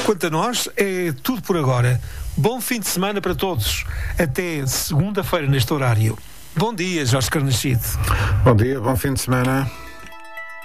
Quanto a nós, é tudo por agora. Bom fim de semana para todos. Até segunda-feira neste horário. Bom dia, Jorge Carnachide. Bom dia, bom fim de semana.